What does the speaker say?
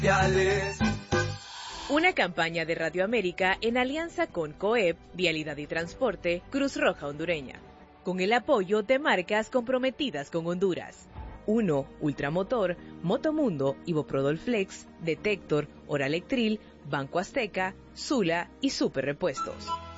Una campaña de Radio América en alianza con COEP, Vialidad y Transporte, Cruz Roja Hondureña, con el apoyo de marcas comprometidas con Honduras. 1. Ultramotor, Motomundo, Iboprodol Flex, Detector, Oralectril, Banco Azteca, Sula y Super Repuestos.